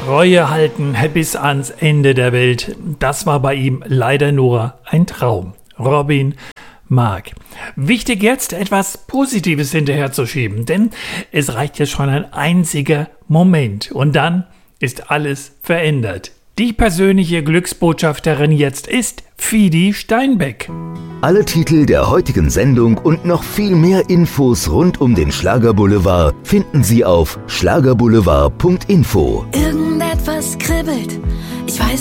Treue halten bis ans Ende der Welt, das war bei ihm leider nur ein Traum. Robin Mark. Wichtig jetzt, etwas Positives hinterherzuschieben, denn es reicht ja schon ein einziger Moment und dann ist alles verändert. Die persönliche Glücksbotschafterin jetzt ist Fidi Steinbeck. Alle Titel der heutigen Sendung und noch viel mehr Infos rund um den Schlagerboulevard finden Sie auf schlagerboulevard.info. Irgendetwas kribbelt, ich weiß